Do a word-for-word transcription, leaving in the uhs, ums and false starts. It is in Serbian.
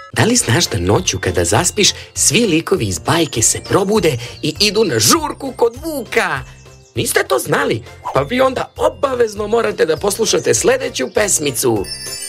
Da li znaš da noću kada zaspiš, svi likovi iz bajke se probude i idu na žurku kod Vuka? Niste to znali? Pa vi onda obavezno morate da poslušate sledeću pesmicu.